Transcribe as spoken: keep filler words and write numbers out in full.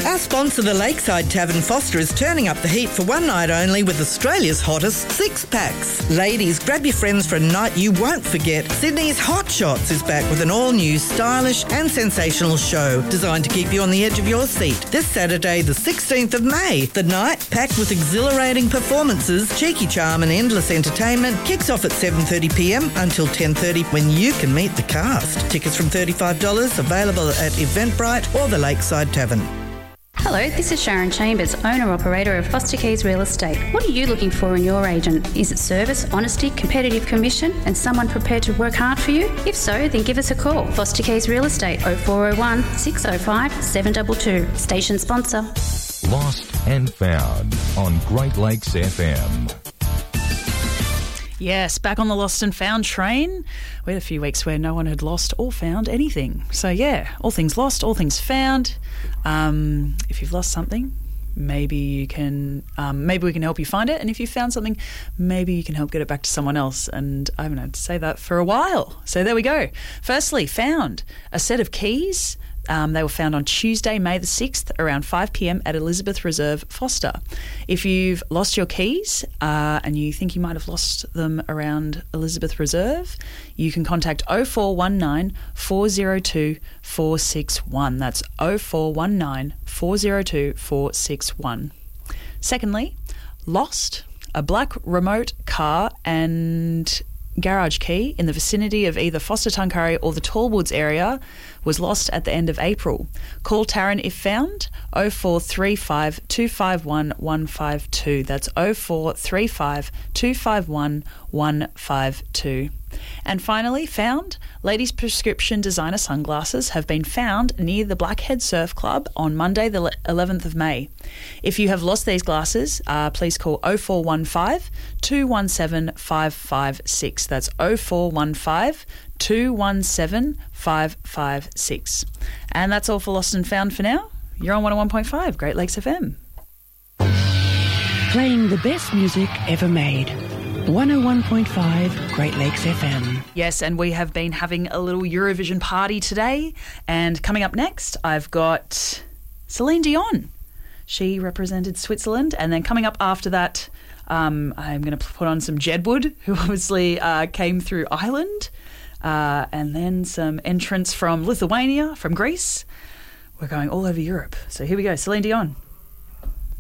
Our sponsor, the Lakeside Tavern Foster, is turning up the heat for one night only with Australia's hottest six-packs. Ladies, grab your friends for a night you won't forget. Sydney's Hot Shots is back with an all-new, stylish and sensational show designed to keep you on the edge of your seat. This Saturday, the sixteenth of May. The night, packed with exhilarating performances, cheeky charm and endless entertainment, kicks off at seven thirty p m until ten thirty when you can meet the cast. Tickets from thirty-five dollars, available at Eventbrite or the Lakeside Tavern. Hello, this is Sharon Chambers, owner-operator of Foster Keys Real Estate. What are you looking for in your agent? Is it service, honesty, competitive commission, and someone prepared to work hard for you? If so, then give us a call. Foster Keys Real Estate, oh four oh one, six oh five, seven two two. Station sponsor. Lost and Found on Great Lakes F M. Yes, back on the Lost and Found train. We had a few weeks where no one had lost or found anything. So, yeah, all things lost, all things found. Um, if you've lost something, maybe you can, um, maybe we can help you find it. And if you found something, maybe you can help get it back to someone else. And I haven't had to say that for a while. So there we go. Firstly, found a set of keys. Um, they were found on Tuesday, May the sixth, around five p m at Elizabeth Reserve, Foster. If you've lost your keys uh, and you think you might have lost them around Elizabeth Reserve, you can contact oh four one nine, four oh two, four six one. That's oh four one nine, four oh two, four six one. Secondly, lost a black remote car and garage key in the vicinity of either Foster Tuncurry or the Tallwoods area was lost at the end of April. Call Taryn if found, oh four three five, two five one, one five two. That's oh four three five, two five one, one five two. And finally, found, ladies' prescription designer sunglasses have been found near the Blackhead Surf Club on Monday the eleventh of May. If you have lost these glasses, uh, please call oh four one five, two one seven, five five six. That's oh four one five, two one seven, five five six. And that's all for Lost and Found for now. You're on one oh one point five Great Lakes F M. Playing the best music ever made. one oh one point five Great Lakes F M. Yes, and we have been having a little Eurovision party today. And coming up next, I've got Celine Dion. She represented Switzerland. And then coming up after that, um, I'm going to put on some Jedward, who obviously uh, came through Ireland. Uh, and then some entrants from Lithuania, from Greece. We're going all over Europe. So here we go, Celine Dion.